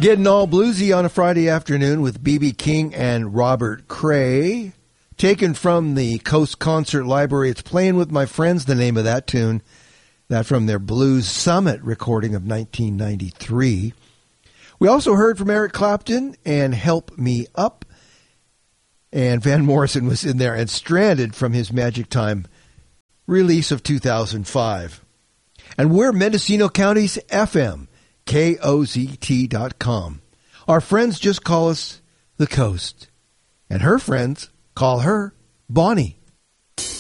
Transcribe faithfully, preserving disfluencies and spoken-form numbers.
Getting all bluesy on a Friday afternoon with B B King and Robert Cray. Taken from the Coast Concert Library. It's Playing With My Friends, the name of that tune. That from their Blues Summit recording of nineteen ninety-three. We also heard from Eric Clapton and Help Me Up. And Van Morrison was in there and Stranded from his Magic Time release of two thousand five. And we're Mendocino County's F M, K O Z T dot com. Our friends just call us the Coast. And her friends call her Bonnie.